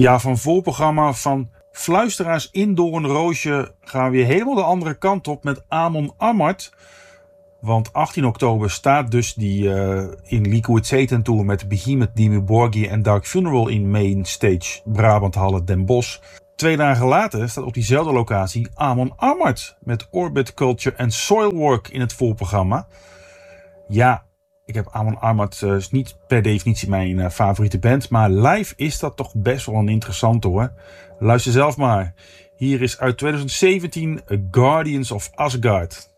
Ja, van voorprogramma van Fluisteraars in Doornroosje gaan we weer helemaal de andere kant op met Amon Amarth. Want 18 oktober staat dus die in Liquid Satan Tour met Behemoth, Dimmu Borgir en Dark Funeral in Mainstage Brabant Halle Den Bosch. 2 dagen later staat op diezelfde locatie Amon Amarth met Orbit Culture en Soilwork in het voorprogramma. Ja, ik heb Amon Amarth is niet per definitie mijn favoriete band, maar live is dat toch best wel een interessante hoor. Luister zelf maar. Hier is uit 2017 Guardians of Asgard.